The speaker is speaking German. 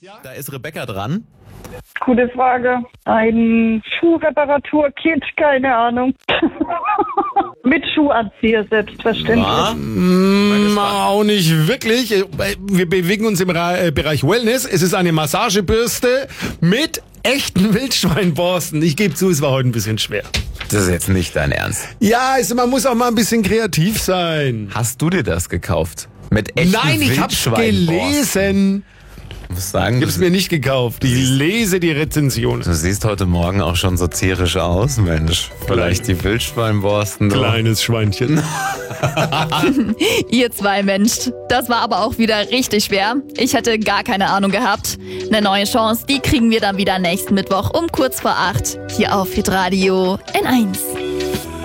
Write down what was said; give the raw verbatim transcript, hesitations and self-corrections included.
Da ist Rebecca dran. Gute Frage. Ein Schuhreparaturkit, keine Ahnung. Mit Schuhanzieher, selbstverständlich. Ja. Mm, auch nicht wirklich. Wir bewegen uns im Bereich Wellness. Es ist eine Massagebürste mit echten Wildschweinborsten. Ich gebe zu, es war heute ein bisschen schwer. Das ist jetzt nicht dein Ernst. Ja, also man muss auch mal ein bisschen kreativ sein. Hast du dir das gekauft? Mit echten Nein, ich hab's Wildschweinborsten? gelesen. Ich muss sagen, Ich hab's mir nicht gekauft. Ich lese die Rezension. du siehst heute Morgen auch schon so tierisch aus, Mensch. Vielleicht die Wildschweinborsten. du. Kleines Schweinchen. Ihr zwei Mensch, das war aber auch wieder richtig schwer. Ich hätte gar keine Ahnung gehabt. Eine neue Chance, die kriegen wir dann wieder nächsten Mittwoch um kurz vor acht hier auf Hitradio N eins.